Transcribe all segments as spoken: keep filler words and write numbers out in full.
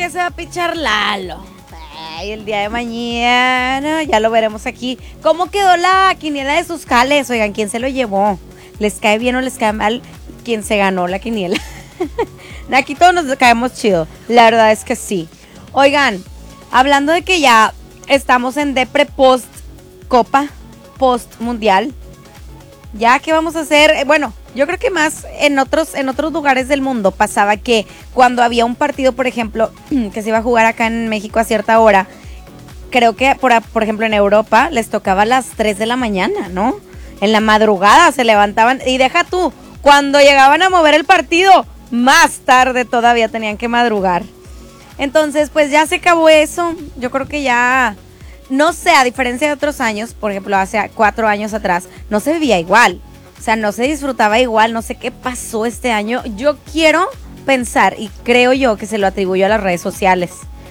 que se va a pichar Lalo. Ay, el día de mañana ya lo veremos aquí. ¿Cómo quedó la quiniela de sus jales? Oigan, ¿quién se lo llevó? ¿Les cae bien o les cae mal quién se ganó la quiniela? Aquí todos nos caemos chido. La verdad es que sí. Oigan, hablando de que ya estamos en depre post copa, post mundial. Ya, ¿qué vamos a hacer? Bueno, yo creo que más en otros, en otros lugares del mundo pasaba que cuando había un partido, por ejemplo, que se iba a jugar acá en México a cierta hora, creo que, por, por ejemplo, en Europa les tocaba a las tres de la mañana, ¿no? En la madrugada se levantaban, y deja tú, cuando llegaban a mover el partido, más tarde todavía tenían que madrugar. Entonces, pues ya se acabó eso. Yo creo que ya... No sé, a diferencia de otros años, por ejemplo, hace cuatro años atrás, no se vivía igual. O sea, no se disfrutaba igual, no sé qué pasó este año. Yo quiero pensar, y creo yo que se lo atribuyo a las redes sociales.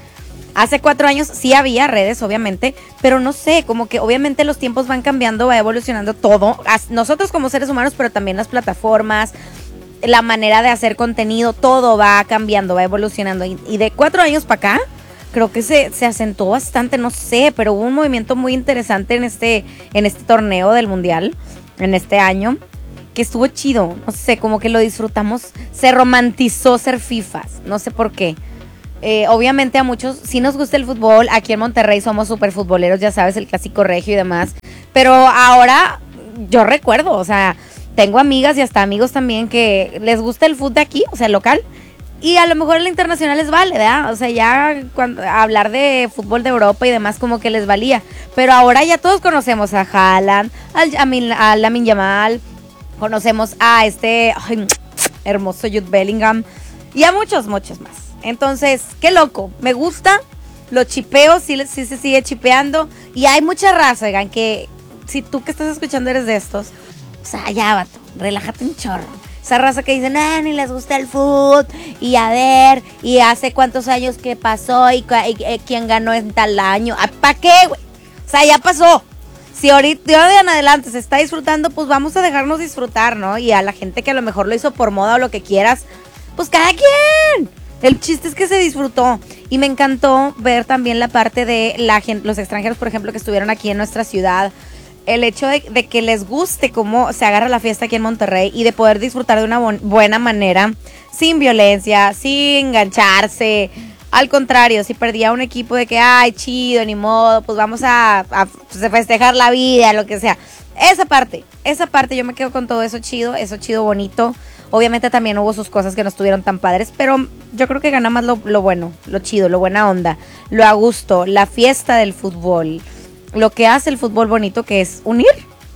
Hace cuatro años sí había redes, obviamente, pero no sé, como que obviamente los tiempos van cambiando, va evolucionando todo. Nosotros como seres humanos, pero también las plataformas, la manera de hacer contenido, todo va cambiando, va evolucionando. Y, y de cuatro años para acá, creo que se, se acentuó bastante, no sé, pero hubo un movimiento muy interesante en este, en este torneo del Mundial, en este año, que estuvo chido, no sé, como que lo disfrutamos, se romantizó ser fifas, no sé por qué. Eh, obviamente a muchos sí nos gusta el fútbol, aquí en Monterrey somos súper futboleros, ya sabes, el clásico regio y demás, pero ahora yo recuerdo, o sea, tengo amigas y hasta amigos también que les gusta el fútbol de aquí, o sea, local. Y a lo mejor el internacional les vale, ¿verdad? O sea, ya cuando hablar de fútbol de Europa y demás como que les valía. Pero ahora ya todos conocemos a Haaland, al, a, a Lamine Yamal, conocemos a este ay, hermoso Jude Bellingham y a muchos, muchos más. Entonces, qué loco, me gusta, lo chipeo, sí, sí se sigue chipeando. Y hay mucha raza, oigan, que si tú que estás escuchando eres de estos, o sea, ya, vato, relájate un chorro. Esa raza que dicen, ah, ni les gusta el fútbol, y a ver, y hace cuántos años que pasó, y, y, y quién ganó en tal año. ¿Para qué, güey? O sea, ya pasó. Si ahorita de en adelante se está disfrutando, pues vamos a dejarnos disfrutar, ¿no? Y a la gente que a lo mejor lo hizo por moda o lo que quieras, pues cada quien. El chiste es que se disfrutó. Y me encantó ver también la parte de la gente, los extranjeros, por ejemplo, que estuvieron aquí en nuestra ciudad. El hecho de, de que les guste cómo se agarra la fiesta aquí en Monterrey y de poder disfrutar de una bon- buena manera, sin violencia, sin engancharse. Al contrario, si perdía un equipo de que, ay, chido, ni modo, pues vamos a, a festejar la vida, lo que sea. Esa parte, esa parte yo me quedo con todo eso chido, eso chido, bonito. Obviamente también hubo sus cosas que no estuvieron tan padres, pero yo creo que gana más lo, lo bueno, lo chido, lo buena onda, lo a gusto, la fiesta del fútbol. Lo que hace el fútbol bonito, que es unir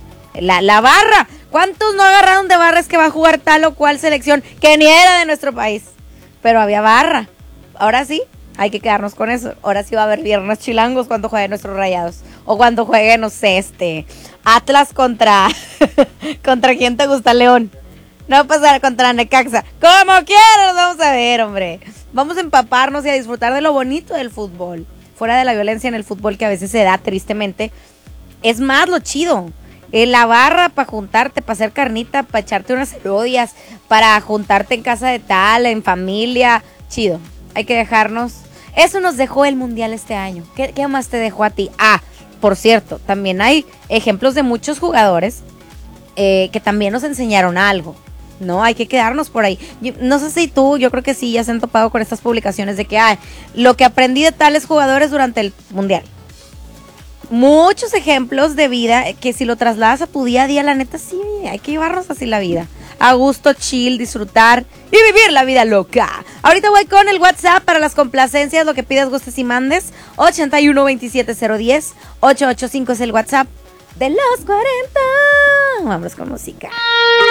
la, la barra. ¿Cuántos no agarraron de barra es que va a jugar tal o cual selección que ni era de nuestro país? Pero había barra. Ahora sí, hay que quedarnos con eso. Ahora sí va a haber viernes chilangos cuando jueguen nuestros Rayados. O cuando jueguen, no sé, este, Atlas contra... ¿Contra quién te gusta, León? No va a pasar contra Necaxa. Como quieras, vamos a ver, hombre. Vamos a empaparnos y a disfrutar de lo bonito del fútbol. Fuera de la violencia en el fútbol que a veces se da tristemente, es más lo chido. En la barra para juntarte, para hacer carnita, para echarte unas elodias, para juntarte en casa de tal, en familia, chido. Hay que dejarnos. Eso nos dejó el mundial este año. ¿Qué, qué más te dejó a ti? Ah, por cierto, también hay ejemplos de muchos jugadores eh, que también nos enseñaron algo. No, hay que quedarnos por ahí. Yo, no sé si tú, yo creo que sí, ya se han topado con estas publicaciones de que, ay, lo que aprendí de tales jugadores durante el mundial. Muchos ejemplos de vida que si lo trasladas a tu día a día, la neta sí, hay que llevarnos así la vida. A gusto, chill, disfrutar y vivir la vida loca. Ahorita voy con el WhatsApp para las complacencias, lo que pidas, gustes y mandes. ochenta y uno, veintisiete, cero diez, ochocientos ochenta y cinco es el WhatsApp de los cuarenta. Vamos con música.